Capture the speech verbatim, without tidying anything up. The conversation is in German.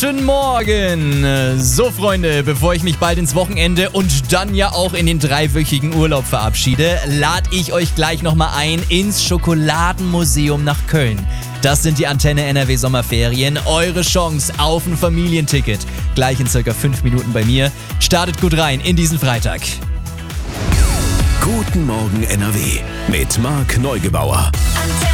Guten Morgen! So, Freunde, bevor ich mich bald ins Wochenende und dann ja auch in den dreiwöchigen Urlaub verabschiede, lade ich euch gleich nochmal ein ins Schokoladenmuseum nach Köln. Das sind die Antenne N R W Sommerferien. Eure Chance auf ein Familienticket. Gleich in circa fünf Minuten bei mir. Startet gut rein in diesen Freitag. Guten Morgen N R W mit Marc Neugebauer.